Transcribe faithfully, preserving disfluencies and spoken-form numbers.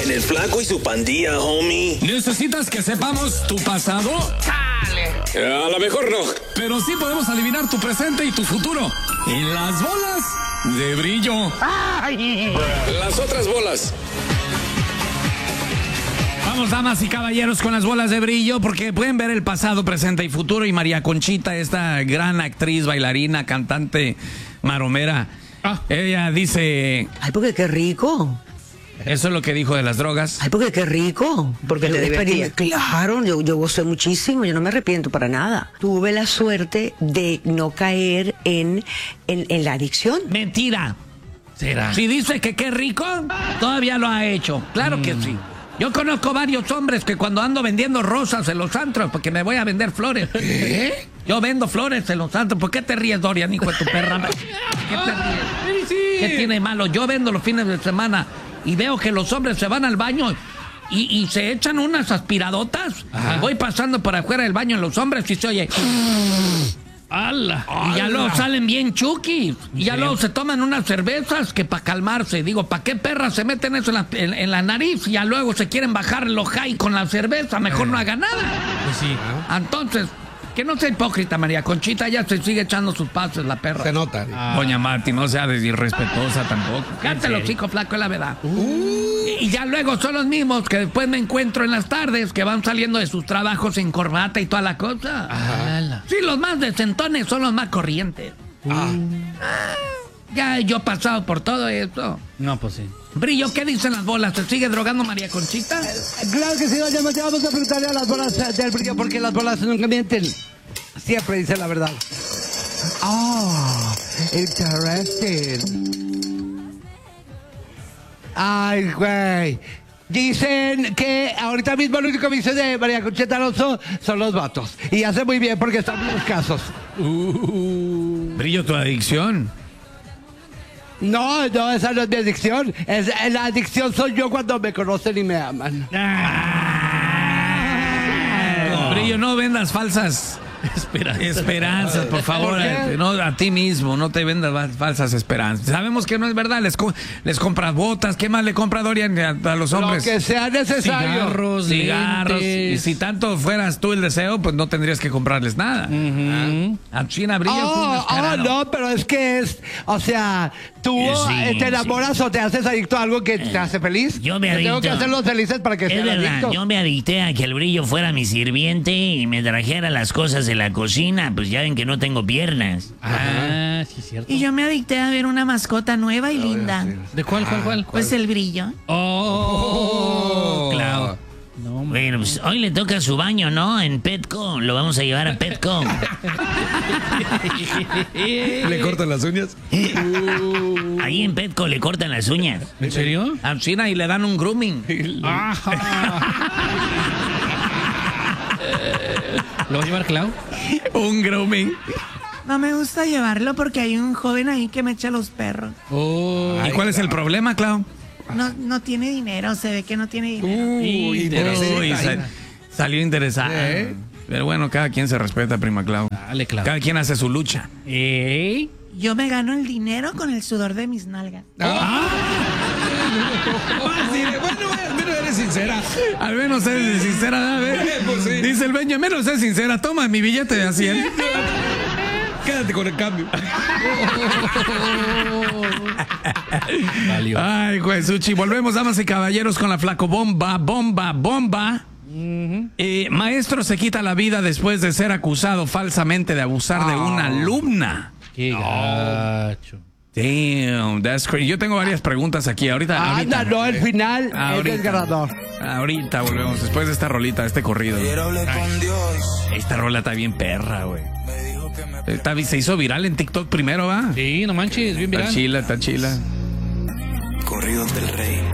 en el Flaco y su pandilla, homie. ¿Necesitas que sepamos tu pasado? ¡Dale! A lo mejor no. Pero sí podemos adivinar tu presente y tu futuro. En las bolas de brillo. ¡Ay! Las otras bolas. Vamos, damas y caballeros, con las bolas de brillo, porque pueden ver el pasado, presente y futuro. Y María Conchita, esta gran actriz, bailarina, cantante, maromera, ah. ella dice... Ay, porque qué rico. Eso es lo que dijo de las drogas. Ay, porque qué rico. Porque te divertía. Claro, yo, yo gocé muchísimo, yo no me arrepiento para nada. Tuve la suerte de no caer en, en, en la adicción. Mentira. ¿Será? Si dice que qué rico, todavía lo ha hecho. Claro mm. que sí. Yo conozco varios hombres que cuando ando vendiendo rosas en los antros, porque me voy a vender flores. ¿Qué? Yo vendo flores en los antros. ¿Por qué te ríes, Dorian, hijo de tu perra? ¿Qué te ríes? ¿Qué tiene malo? Yo vendo los fines de semana y veo que los hombres se van al baño y, y se echan unas aspiradotas. Ajá. Y voy pasando por afuera del baño en los hombres y se oye... ¡Hala! Y ya luego salen bien chuquis. Y ya luego se toman unas cervezas que para calmarse. Digo, ¿para qué perras se meten eso en la, en, en la nariz? Y ya luego se quieren bajar los high con la cerveza. Mejor eh. no haga nada. Pues sí, ¿no? Entonces, que no sea hipócrita, María Conchita. Ya se sigue echando sus pases, la perra. Se nota. Ah. Doña Marti, no sea irrespetuosa tampoco. Cántelo, chico flaco, es la verdad. Uh. Y ya luego son los mismos que después me encuentro en las tardes, que van saliendo de sus trabajos en corbata y toda la cosa. Ajá. Sí, los más decentones son los más corrientes. Uh. Ah. Ya yo he pasado por todo eso. No, pues sí. Brillo, ¿qué dicen las bolas? ¿Se sigue drogando María Conchita? Eh, claro que sí, doña Marta, vamos a preguntarle a las bolas del Brillo, porque las bolas nunca mienten. Siempre dicen la verdad. Ah, oh, interesting. Ay, güey. Dicen que ahorita mismo lo único que dice de María Conchita Alonso son los vatos. Y hace muy bien porque están bien casos. Uh, Brillo, tu adicción. No, no, esa no es mi adicción. Es, la adicción soy yo cuando me conocen y me aman. Ah, Brillo, no vendas falsas esperanzas, esperanzas por favor. ¿Por no, a ti mismo, no te vendas falsas esperanzas. Sabemos que no es verdad. Les, les compras botas. ¿Qué más le compra Dorian a, a los hombres? Lo que sea necesario. Cigarros, cigarros. Y si tanto fueras tú el deseo, pues no tendrías que comprarles nada. Uh-huh. ¿Ah? A China Brillo. Oh, oh, no, pero es que es, o sea, tú sí, te enamoras sí. o te haces adicto a algo que te hace feliz. Yo me adicto. Tengo que hacerlos felices para que es sean verdad, adictos. Yo me adicté a que el Brillo fuera mi sirviente y me trajera las cosas de la cocina. Pues ya ven que no tengo piernas. Ah, sí, cierto. Y yo me adicté a ver una mascota nueva y linda. ¿De cuál, cuál, cuál? Pues el Brillo. Oh, claro. No, bueno, pues hoy le toca su baño, ¿no? En Petco. Lo vamos a llevar a Petco. ¿Le cortan las uñas? Ahí en Petco le cortan las uñas. ¿En serio? A China y le dan un grooming. ¿Lo va a llevar Clau? Un grooming. No me gusta llevarlo porque hay un joven ahí que me echa los perros. Oh, ¿y cuál es el problema, Clau? No, no tiene dinero, se ve que no tiene dinero. Uy, Uy sal, salió interesante. ¿Eh? Pero bueno, cada quien se respeta, prima Clau. Dale, Clau. Cada quien hace su lucha. ¿Eh? Yo me gano el dinero con el sudor de mis nalgas. Ah. Bueno, eres sincera. Al menos eres sincera, a ver. Pues sí. Dice el Beño, menos es sincera. Toma mi billete de a cien. Quédate con el cambio. Valió. Ay, Juesuchi. Volvemos, damas y caballeros, con la flaco bomba, bomba, bomba. Uh-huh. eh, maestro se quita la vida después de ser acusado falsamente de abusar oh. de una alumna. Qué gacho. Damn, that's crazy. Yo tengo varias preguntas aquí. Ahorita. Anda, ahorita, no, el final ahorita, es el ganador. Ahorita volvemos, después de esta rolita, este corrido. Ay, esta rola está bien perra, güey. Está, se hizo viral en TikTok primero, ¿va? Sí, no manches, bien viral. Está chila, está chila. Corridos del Rey.